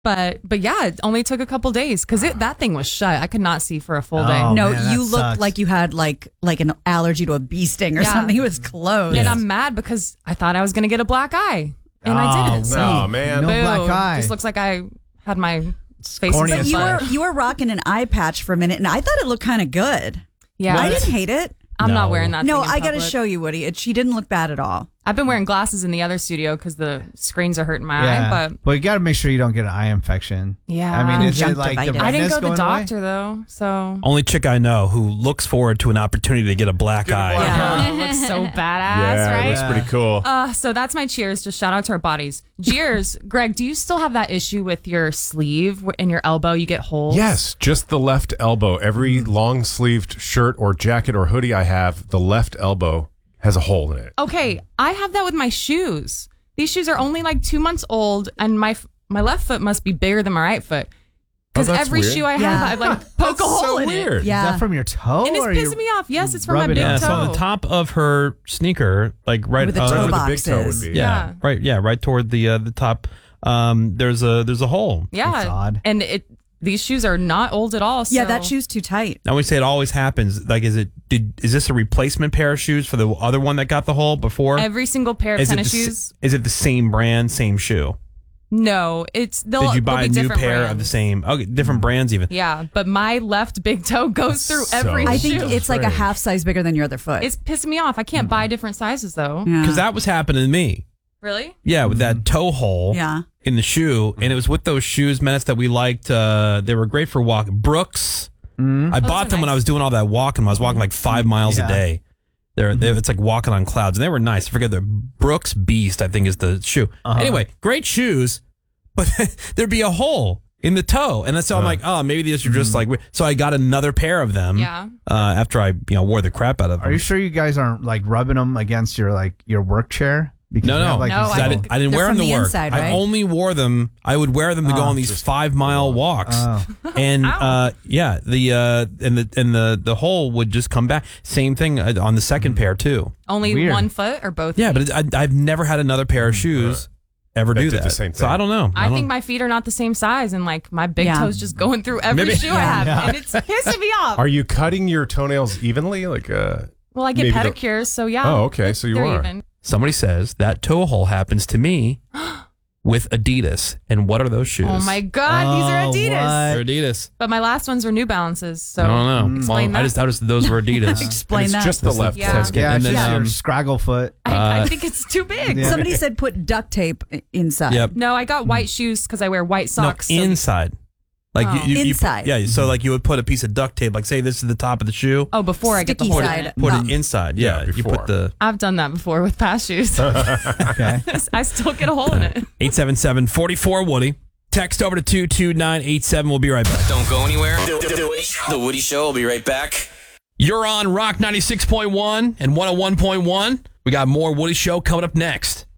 But yeah, it only took a couple days because that thing was shut. I could not see for a full day. No, man, you that looked sucks. like you had like an allergy to a bee sting or something. It was closed. And I'm mad because I thought I was going to get a black eye. And I didn't. So Oh, man. No boo. black eye. Just looks like I had my face corny in as the fuck. butt. You were rocking an eye patch for a minute, and I thought it looked kind of good. Yeah. I didn't hate it. I'm not No. wearing that No, thing in I got to public. show you, Woody. She didn't look bad at all. I've been wearing glasses in the other studio because the screens are hurting my eye. But you got to make sure you don't get an eye infection. yeah. I mean, is it like the Conjunctivitis. I didn't redness go to the going away? doctor though. So Only chick I know who looks forward to an opportunity to get a black eye. yeah, it looks so badass, Yeah, right? it looks pretty cool. So that's my cheers. Just shout out to our bodies. Cheers, Greg. Do you still have that issue with your sleeve in your elbow? You get holes. Yes, just the left elbow. Every long sleeved shirt or jacket or hoodie I have, the left elbow has a hole in it. Okay, I have that with my shoes. These shoes are only like 2 months old, and my left foot must be bigger than my right foot. Because Oh, that's every weird. shoe I have, Yeah. I like poke a hole so in weird. it. Yeah. Is that from your toe? And it's or pissing me off. Yes, it's from my rubbing big it Yeah, toe. so on the top of her sneaker, like right Where the toe Where the box big toe would is. be. Yeah. right toward the top. There's a hole. Yeah, That's odd. and these shoes are not old at all. So. Yeah, that shoe's too tight. Now we say it always happens. Like, is this a replacement pair of shoes for the other one that got the hole before? Every single pair of is tennis it the, shoes. Is it the same brand, same shoe? No, Did you buy a new pair of the same? Okay, different brands even. Yeah, but my left big toe goes through So every I shoe. think it's like a Strange. half size bigger than your other foot. It's pissing me off. I can't buy different sizes though. Yeah. Because that was happening to me. Really? Yeah, with that toe hole. Yeah. In the shoe, and it was with those shoes, Menace, that we liked. They were great for walking. Brooks. I bought them when I was doing all that walking. I was walking like 5 miles a day. It's like walking on clouds, and they were nice. I forget the Brooks Beast, I think, is the shoe. Anyway, great shoes, but there'd be a hole in the toe, and so I'm like, oh, maybe these are just like. So I got another pair of them. Yeah. After I wore the crap out of them. Are you sure you guys aren't like rubbing them against your work chair? Because No, you no. have, like, No, these I little- think I didn't They're wear them from to the work. inside, I right? only wore them. I would wear them to go on these 5-mile walks, and yeah, the hole would just come back. Same thing on the second pair too. Only Weird. one foot or both? Yeah, feet? but I've never had another pair of shoes ever That do did that. the same So thing. I don't know. I don't- think my feet are not the same size, and like my big Yeah. toe's just going through every Maybe- shoe I have, and it's pissing me off. Are you cutting your toenails evenly? Like, Well, I get maybe the- pedicures, so yeah. Oh, okay, so you they're are. even. somebody says that toe hole happens to me with Adidas. And what are those shoes? Oh my God, these are Adidas. They're Adidas. But my last ones were New Balances, so I don't know. explain Well, that. I just those were Adidas. Explain it's that. just the left Yeah. foot. Yeah, And it's then, just your scraggle foot. I think it's too big. Yeah. Somebody said put duct tape inside. Yep. No, I got white shoes because I wear white socks. No, so- inside. Like Oh. you Inside. yeah. So like you would put a piece of duct tape. Like say this is the top of the shoe. oh, before I get the Sticky hole in side. it. Put No. it inside. Yeah. Yeah, You before. put the I've done that before with past shoes. Okay. I still get a hole in it. 877-44 Woody. Text over to 22987. We'll be right back. Don't go anywhere. The Woody Show will be right back. You're on Rock 96.1 and 101.1. We got more Woody Show coming up next.